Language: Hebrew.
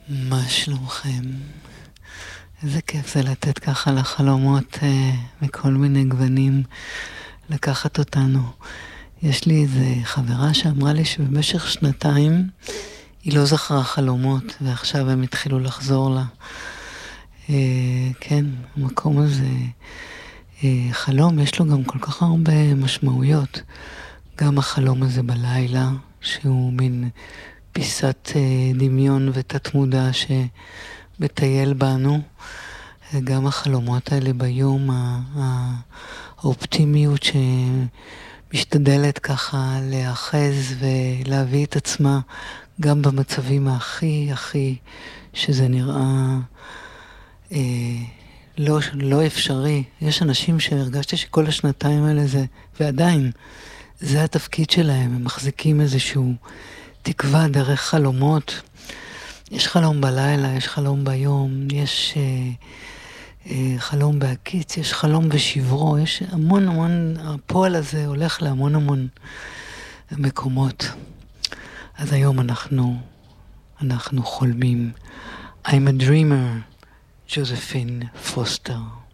מה שלומכם? איזה כיף זה לתת ככה לחלומות מכל מיני גוונים לקחת אותנו. יש לי איזה חברה שאמרה לי שבמשך 2 היא לא זכרה חלומות, ועכשיו הם התחילו לחזור לה. כן, המקום הזה, חלום יש לו גם כל כך הרבה משמעויות. גם החלום הזה בלילה, שהוא מין פיסת דמיון ותת מודע שבטייל בנו. גם החלומות האלה ביום, האופטימיות שמשתדלת ככה להאחז ולהביא את עצמה גם במצבים הכי שזה נראה לא אפשרי. יש אנשים שהרגשתי שכל 2 האלה זה, ועדיין זה התפקיד שלהם, הם מחזיקים איזשהו תקווה דרך חלומות. יש חלום בלילה, יש חלום ביום, יש חלום בהקיץ, יש חלום בשברו, יש המון, הפועל הזה הולך להמון מקומות. אז היום אנחנו חולמים. I'm a dreamer, ג'וזפין פוסטר.